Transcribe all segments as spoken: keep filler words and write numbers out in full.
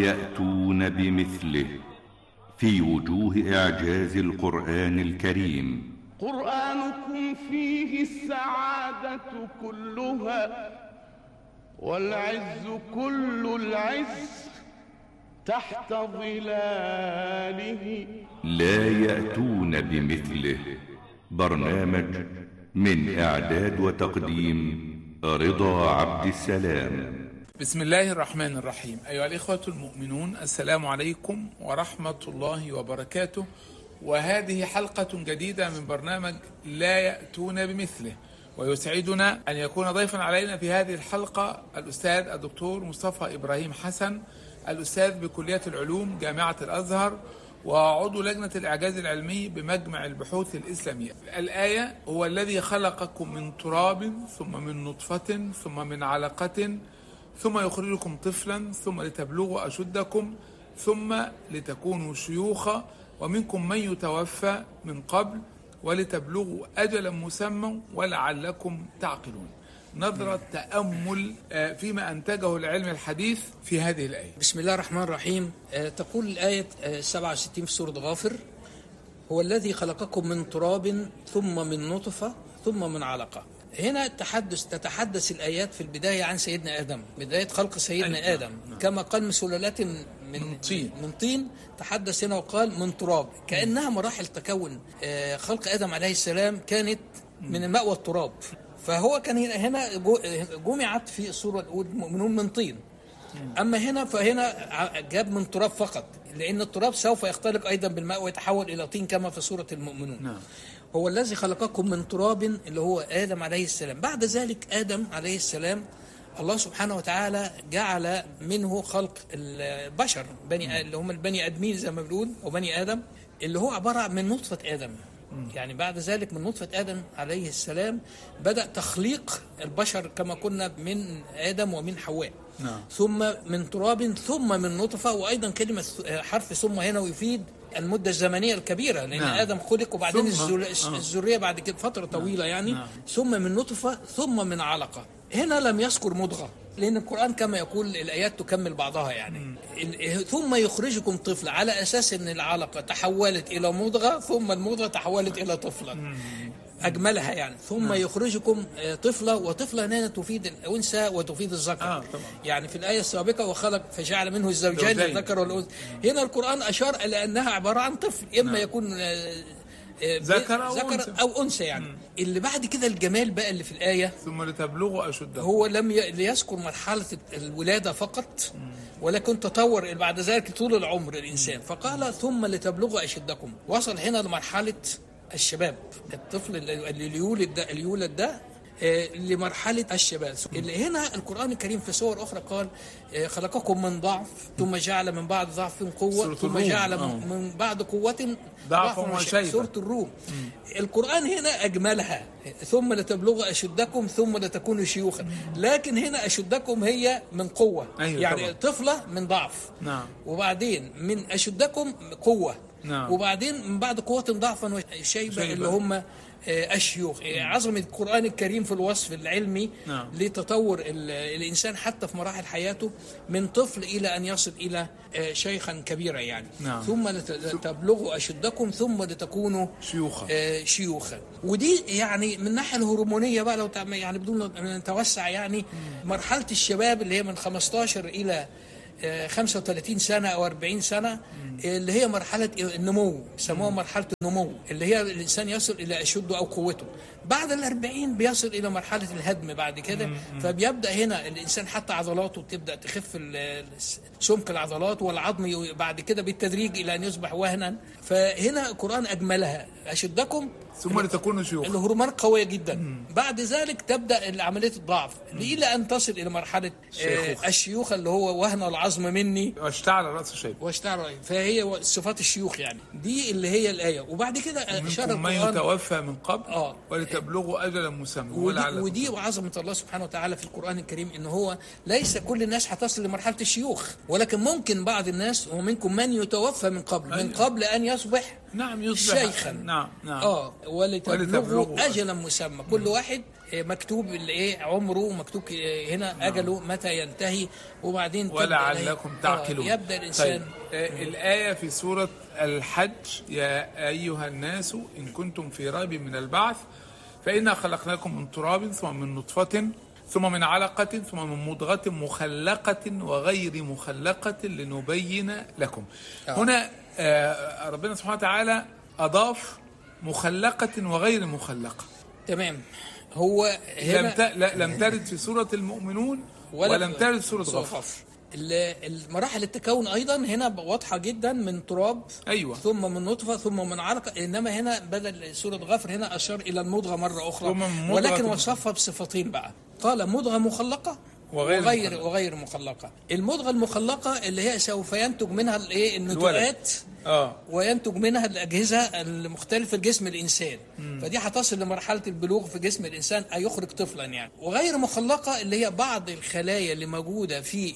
يأتون بمثله في وجوه إعجاز القرآن الكريم. قرآنكم فيه السعادة كلها والعز كل العز تحت ظلاله. لا يأتون بمثله. برنامج من إعداد وتقديم رضا عبد السلام. بسم الله الرحمن الرحيم. أيها الإخوة المؤمنون، السلام عليكم ورحمة الله وبركاته، وهذه حلقة جديدة من برنامج لا يأتون بمثله. ويسعدنا أن يكون ضيفا علينا في هذه الحلقة الأستاذ الدكتور مصطفى إبراهيم حسن، الأستاذ بكلية العلوم جامعة الأزهر وعضو لجنة الإعجاز العلمي بمجمع البحوث الإسلامية. الآية: هو الذي خلقكم من تراب ثم من نطفة ثم من علقة ثم يخرجكم طفلا ثم لتبلغوا أشدكم ثم لتكونوا شيوخا ومنكم من يتوفى من قبل ولتبلغوا أجلا مسمى ولعلكم تعقلون. نظرة تأمل فيما أنتجه العلم الحديث في هذه الآية. بسم الله الرحمن الرحيم. تقول الآية سبعة وستين في سورة غافر: هو الذي خلقكم من تراب ثم من نطفة ثم من علقة. هنا تحدث تتحدث الآيات في البداية عن سيدنا آدم، بداية خلق سيدنا أيوة. آدم نعم. كما قال من سلالات من, من طين من طين تحدث هنا وقال من تراب، كأنها مراحل تكون خلق آدم عليه السلام كانت من الماء والتراب. فهو كان هنا جمعت في الصورة الأولى المؤمنون من طين، أما هنا فهنا جاب من تراب فقط، لأن التراب سوف يختلط أيضا بالماء ويتحول إلى طين كما في سورة المؤمنون. نعم. هو الذي خلقكم من تراب اللي هو آدم عليه السلام. بعد ذلك آدم عليه السلام الله سبحانه وتعالى جعل منه خلق البشر بني اللي هم البني آدمين زي ما بنقول، وبني آدم اللي هو عبارة من نطفة آدم. يعني بعد ذلك من نطفة آدم عليه السلام بدأ تخليق البشر كما كنا من آدم ومن حواء. نعم. ثم من تراب ثم من نطفة، وأيضا كلمة حرف ثم هنا ويفيد المدة الزمنية الكبيرة، لأن نعم. آدم خلق وبعدين الذرية بعد كده فترة طويلة نعم. يعني نعم. ثم من نطفة ثم من علقة. هنا لم يذكر مضغة، لأن القرآن كما يقول الآيات تكمل بعضها يعني. ثم يخرجكم طفلا، على أساس أن العلقة تحولت إلى مضغة ثم المضغة تحولت إلى طفلا، أجملها يعني. ثم نعم. يخرجكم طفلا، وطفلا هنا تفيد الأنثى وتفيد الذكر. آه يعني في الآية السابقة وخلق فجعل منه الزوجين الذكر والأنثى. هنا القرآن أشار إلى أنها عبارة عن طفل، إما نعم. يكون ذكر أو, ذكر أو أنثى يعني. مم. اللي بعد كده الجمال بقى اللي في الآية: ثم لتبلغوا أشدكم. هو لم يذكر مرحلة الولادة فقط، مم. ولكن تطور بعد ذلك طول العمر الإنسان. مم. فقال ثم لتبلغوا أشدكم، وصل هنا لمرحلة الشباب، الطفل اللي يولد ده اللي يولد ده لمرحلة الشباب. اللي هنا القرآن الكريم في سور أخرى قال: خلقكم من ضعف ثم جعل من بعد ضعف قوة ثم جعل آه. من بعد قوة ضعف وشيبة. سورة الروم. مم. القرآن هنا أجملها: ثم لتبلغوا أشدكم ثم لتكونوا شيوخا. لكن هنا أشدكم هي من قوة. أيوة يعني طبعا. طفلة من ضعف. نعم. وبعدين من أشدكم قوة. نعم. وبعدين من بعد قوة ضعفا وشيبة اللي هم الشيوخ. عظمة القرآن الكريم في الوصف العلمي نعم. لتطور الإنسان حتى في مراحل حياته من طفل إلى أن يصل إلى شيخا كبيرا يعني. نعم. ثم لتبلغوا أشدكم ثم لتكونوا شيوخا. شيوخا. ودي يعني من الناحية الهرمونية بقى لو يعني بدون أن نتوسع يعني مم. مرحلة الشباب اللي هي من خمسة عشر إلى خمسة وثلاثين سنة أو أربعين سنة، اللي هي مرحلة النمو، سموها مرحلة النمو، اللي هي الإنسان يصل إلى أشده أو قوته. بعد الأربعين بيصل إلى مرحلة الهدم بعد كده، فبيبدأ هنا الإنسان حتى عضلاته تبدأ تخف، سمك العضلات والعظم بعد كده بالتدريج إلى أن يصبح وهنا. فهنا القرآن أجملها: أشدكم ثم لتكونوا شيوخا. الهرمون قوية جدا. مم. بعد ذلك تبدأ عملية الضعف إلى أن تصل إلى مرحلة آه الشيوخ، اللي هو وهن العظم مني واشتعل رأس الشيب واشتعل. فهي صفات الشيوخ يعني، دي اللي هي الآية. وبعد كده أشار القرآن: من يتوفى من قبل آه. ولتبلغوا أجلا مسمى. ودي, ودي وعظمة الله سبحانه وتعالى في القرآن الكريم إن هو ليس كل الناس هتصل لمرحلة الشيوخ، ولكن ممكن بعض الناس، ومنكم من يتوفى من قبل أيوة. من قبل أن يصبح نعم يصبح شيخا. نعم نعم اه ولتبلغوا ولتبلغوا اجلا مسمى، كل واحد مكتوب الايه عمره، مكتوب هنا اجله متى ينتهي، وبعدين ولعلكم تعقلون. آه يبدا الانسان. طيب. آه الايه في سوره الحج: يا ايها الناس ان كنتم في ريب من البعث فانا خلقناكم من تراب ثم من نطفه ثم من علقة ثم من مضغة مخلقة وغير مخلقة لنبين لكم. آه. هنا آه ربنا سبحانه وتعالى أضاف مخلقة وغير مخلقة. تمام. هو هنا لم, ت... لم ترد في سورة المؤمنون ولا ولم ترد في سورة غافر. المراحل التكون ايضا هنا واضحه جدا، من تراب أيوة. ثم من نطفه ثم من علقه، انما هنا بدل سوره غافر هنا اشار الى المضغه مره اخرى، ولكن وصفها بصفتين بقى، قال مضغه مخلقه وغير وغير, مخلقة. وغير مخلقه. المضغه المخلقه اللي هي سوف ينتج منها الايه النتوءات اه وينتج منها الاجهزه المختلفه في جسم الانسان. مم. فدي هتصل لمرحله البلوغ في جسم الانسان، اي يخرج طفلا يعني. وغير مخلقه اللي هي بعض الخلايا اللي موجوده في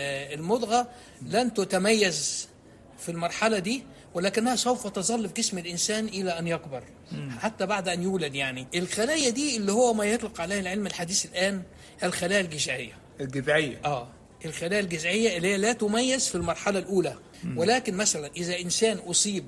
المضغه لن تتميز في المرحله دي، ولكنها سوف تظل في جسم الانسان الى ان يكبر. مم. حتى بعد ان يولد يعني. الخلايا دي اللي هو ما يطلق عليها العلم الحديث الان الخلايا الجذعيه. الجذعيه اه الخلايا الجذعيه اللي هي لا تميز في المرحله الاولى. مم. ولكن مثلا اذا انسان اصيب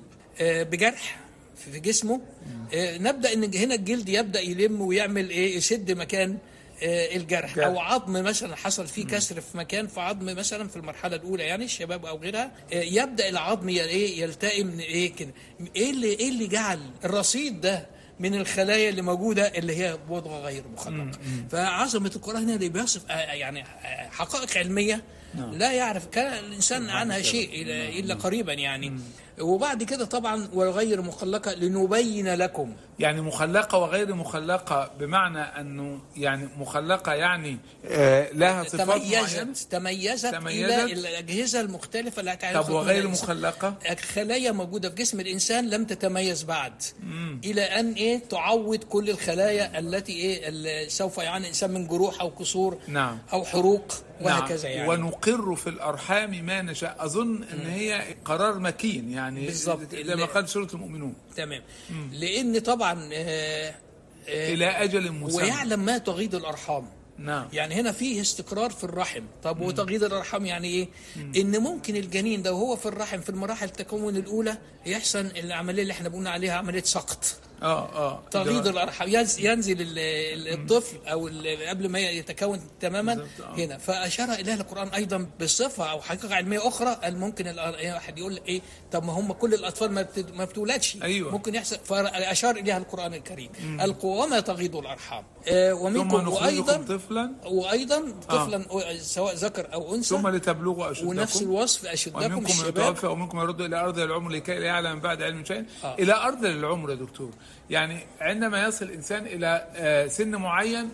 بجرح في جسمه، نبدا ان هنا الجلد يبدا يلم ويعمل ايه، يشد مكان الجرح، جرح. او عظم مثلا حصل فيه كسر في مكان، في عظم مثلا في المرحله الاولى يعني الشباب او غيرها، يبدا العظم ايه يلتئم ايه كده. ايه اللي ايه اللي جعل الرصيد ده من الخلايا اللي موجوده اللي هي مضغه غير مخلقه. فعظمه القران هنا اللي بيصف يعني حقائق علميه لا يعرف كان الانسان عنها شيء الا قريبا يعني. وبعد كده طبعا وغير مخلقه لنبين لكم. يعني مخلقه وغير مخلقه بمعنى انه يعني مخلقه يعني آه لها صفات تميزت معينه تميزت, تميزت الى الاجهزه المختلفه اللي طب وغير مخلقه خلايا موجوده في جسم الانسان لم تتميز بعد. مم. الى ان ايه تعوض كل الخلايا التي ايه سوف يعني الانسان من جروح او كسور. نعم. او حروق وهكذا. نعم. يعني ونقر في الارحام ما نشاء. اظن ان مم. هي قرار مكين يعني بالظبط زي ما قال سوره المؤمنون. تمام. مم. لان طبعا آه آه الى اجل مسمى ويعلم ما تغيض الارحام. نعم. يعني هنا فيه استقرار في الرحم. طب وتغييض الارحام يعني ايه؟ مم. ان ممكن الجنين ده وهو في الرحم في المراحل التكون الاولى يحصل العمليه اللي احنا بنقول عليها عمليه سقط. اه اه تغييض الارحام، ينزل الطفل او قبل ما يتكون تماما هنا. فاشار اليها القران ايضا بصفه او حقيقه علميه اخرى. قال ممكن واحد يقول ايه، طب ما هم كل الاطفال ما بتولدش. أيوة. ممكن يحصل. فاشار اليها القران الكريم. القوا وما تغيض الارحام. آه ومنكم وايضا طفلا وايضا طفلا آه. سواء ذكر او انثى ثم لتبلغوا اشدكم. ونفس الوصف اشدكم ومنكم يتوفى ومنكم يرد الى ارض العمر لكي لا يعلم بعد علم شيئا. آه. الى ارض العمر يا دكتور، يعني عندما يصل الإنسان إلى سن معين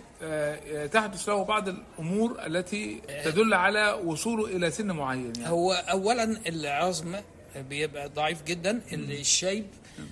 تحدث له بعض الأمور التي تدل على وصوله إلى سن معين يعني. هو أولا العظم بيبقى ضعيف جدا، الشيب،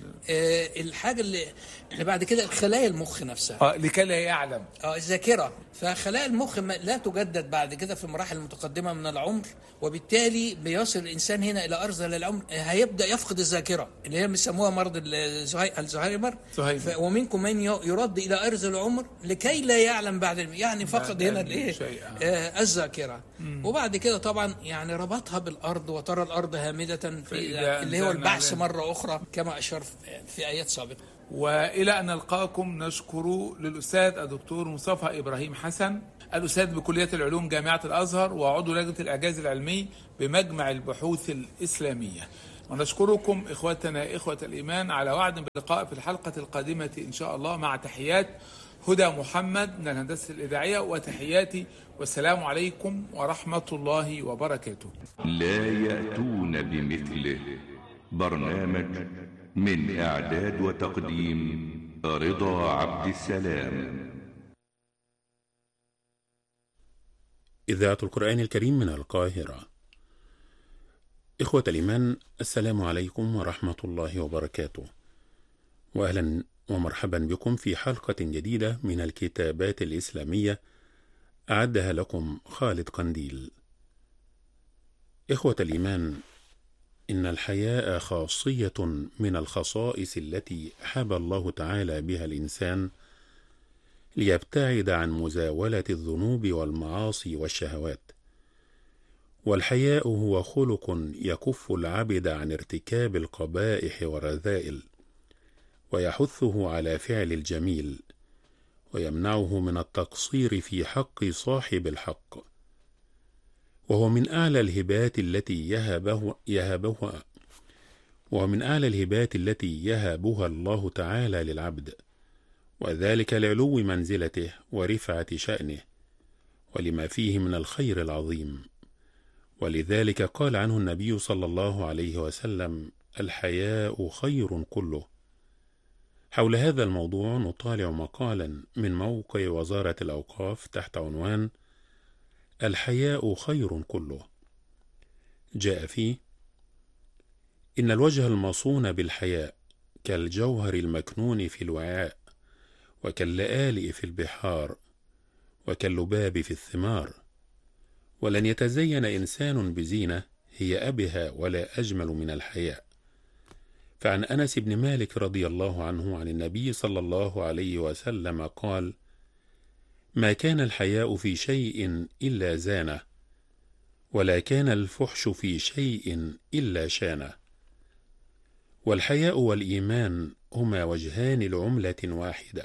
آه الحاجة اللي, اللي بعد كده خلايا المخ نفسها اه لكي لا يعلم اه الذاكرة. فخلايا المخ لا تجدد بعد كده في المراحل المتقدمة من العمر، وبالتالي بيصل الإنسان هنا إلى أرذل العمر هيبدأ يفقد الذاكرة اللي هي بيسموها مرض الزهايمر. ومنكم من يرد إلى أرذل العمر لكي لا يعلم بعد يعني فقد هنا الايه آه الذاكرة. مم. وبعد كده طبعا يعني ربطها بالأرض وترى الأرض هامدة في اللي هو البعث مرة أخرى كما أشار في آيات سابقة. وإلى أن نلقاكم نشكر للأستاذ الدكتور مصطفى إبراهيم حسن، الأستاذ بكلية العلوم جامعة الأزهر وعضو لجنة الإعجاز العلمي بمجمع البحوث الإسلامية. ونشكركم إخوتنا إخوة الإيمان على وعد بلقاء في الحلقة القادمة إن شاء الله، مع تحيات هدى محمد من الهندسة الإذاعية وتحياتي، والسلام عليكم ورحمة الله وبركاته. لا يأتون بمثله. برنامج من إعداد وتقديم رضا عبد السلام. إذاعة القرآن الكريم من القاهرة. إخوة الإيمان، السلام عليكم ورحمة الله وبركاته، وأهلا ومرحبا بكم في حلقة جديدة من الكتابات الإسلامية أعدها لكم خالد قنديل. إخوة الإيمان، إن الحياء خاصية من الخصائص التي حبى الله تعالى بها الإنسان ليبتعد عن مزاولة الذنوب والمعاصي والشهوات. والحياء هو خلق يكف العبد عن ارتكاب القبائح والرذائل، ويحثه على فعل الجميل، ويمنعه من التقصير في حق صاحب الحق. وهو من أعلى الهبات التي يهبه يهبها وهو من أعلى الهبات التي يهبها الله تعالى للعبد، وذلك لعلو منزلته ورفعة شأنه، ولما فيه من الخير العظيم. ولذلك قال عنه النبي صلى الله عليه وسلم: الحياء خير كله. حول هذا الموضوع نطالع مقالا من موقع وزارة الأوقاف تحت عنوان الحياء خير كله. جاء فيه: إن الوجه المصون بالحياء كالجوهر المكنون في الوعاء، وكاللآلئ في البحار، وكاللباب في الثمار. ولن يتزين إنسان بزينة هي أبهى ولا أجمل من الحياء. فعن أنس بن مالك رضي الله عنه عن النبي صلى الله عليه وسلم قال: ما كان الحياء في شيء إلا زانه، ولا كان الفحش في شيء إلا شانه. والحياء والإيمان هما وجهان لعملة واحدة،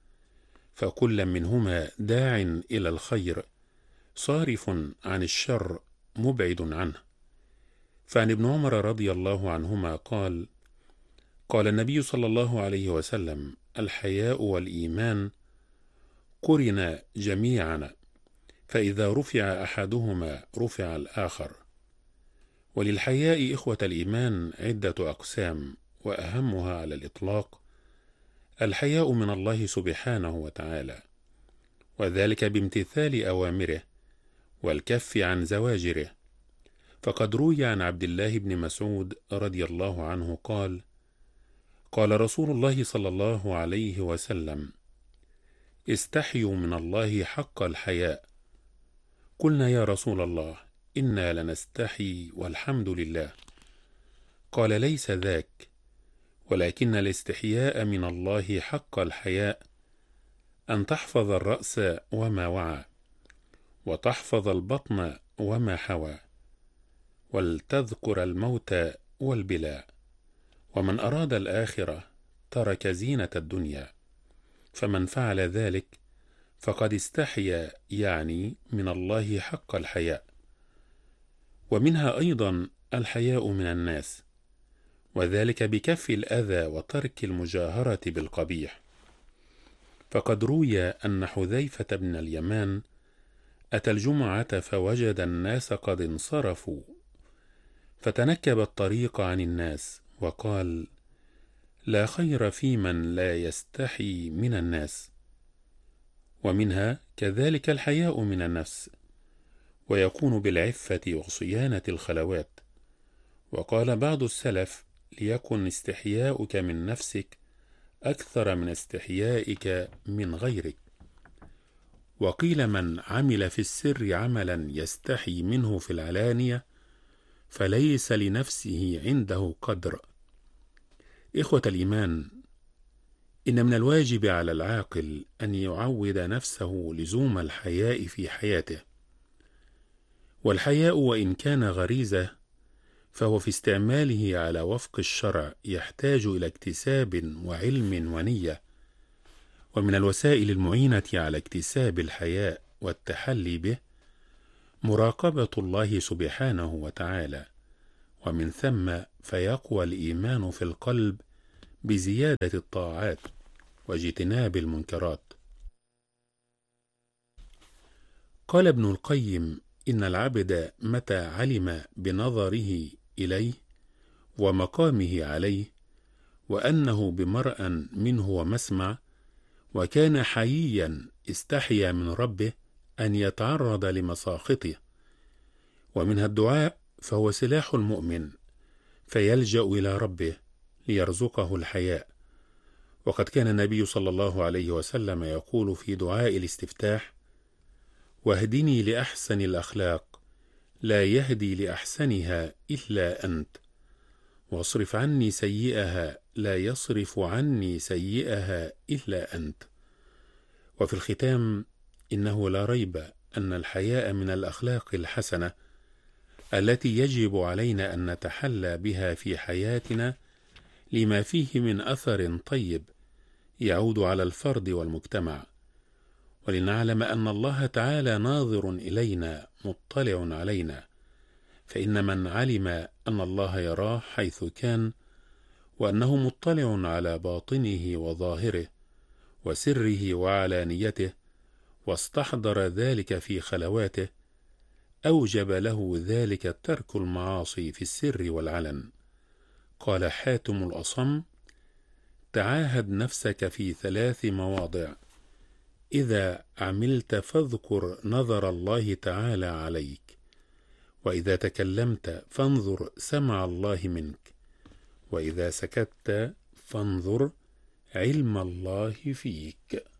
فكل منهما داع إلى الخير صارف عن الشر مبعد عنه. فعن ابن عمر رضي الله عنهما قال: قال النبي صلى الله عليه وسلم: الحياء والإيمان قرنا جميعا، فإذا رفع أحدهما رفع الآخر. وللحياء إخوة الإيمان عدة أقسام، وأهمها على الإطلاق الحياء من الله سبحانه وتعالى، وذلك بامتثال أوامره والكف عن زواجره. فقد روي عن عبد الله بن مسعود رضي الله عنه قال: قال رسول الله صلى الله عليه وسلم: استحيوا من الله حق الحياء. قلنا: يا رسول الله، إنا لنستحي والحمد لله. قال: ليس ذاك، ولكن الاستحياء من الله حق الحياء أن تحفظ الرأس وما وعى، وتحفظ البطن وما حوى، ولتذكر الموت والبلاء. ومن أراد الآخرة ترك زينة الدنيا، فمن فعل ذلك فقد استحيا، يعني من الله حق الحياء. ومنها أيضا الحياء من الناس، وذلك بكف الأذى وترك المجاهرة بالقبيح. فقد روي أن حذيفة بن اليمان أتى الجمعة فوجد الناس قد انصرفوا، فتنكب الطريق عن الناس وقال: لا خير في من لا يستحي من الناس. ومنها كذلك الحياء من النفس، ويكون بالعفة وصيانة الخلوات. وقال بعض السلف: ليكن استحياؤك من نفسك أكثر من استحيائك من غيرك. وقيل: من عمل في السر عملا يستحي منه في العلانية فليس لنفسه عنده قدر. إخوة الإيمان، إن من الواجب على العاقل أن يعود نفسه لزوم الحياء في حياته. والحياء وإن كان غريزة، فهو في استعماله على وفق الشرع يحتاج إلى اكتساب وعلم ونية. ومن الوسائل المعينة على اكتساب الحياء والتحلي به مراقبة الله سبحانه وتعالى، ومن ثم فيقوى الإيمان في القلب بزيادة الطاعات واجتناب المنكرات. قال ابن القيم: إن العبد متى علم بنظره إليه ومقامه عليه، وأنه بمرأ منه ومسمع، وكان حييا استحيا من ربه أن يتعرض لمساخطه. ومنها الدعاء، فهو سلاح المؤمن، فيلجأ إلى ربه ليرزقه الحياء. وقد كان النبي صلى الله عليه وسلم يقول في دعاء الاستفتاح: واهدني لأحسن الأخلاق لا يهدي لأحسنها إلا أنت، واصرف عني سيئها لا يصرف عني سيئها إلا أنت. وفي الختام، إنه لا ريب أن الحياء من الأخلاق الحسنة التي يجب علينا أن نتحلى بها في حياتنا، لما فيه من أثر طيب يعود على الفرد والمجتمع، ولنعلم أن الله تعالى ناظر إلينا مطلع علينا، فإن من علم أن الله يراه حيث كان، وأنه مطلع على باطنه وظاهره وسره وعلانيته، واستحضر ذلك في خلواته، أوجب له ذلك ترك المعاصي في السر والعلن. قال حاتم الأصم: تعاهد نفسك في ثلاث مواضع: إذا عملت فاذكر نظر الله تعالى عليك، وإذا تكلمت فانظر سمع الله منك، وإذا سكت فانظر علم الله فيك.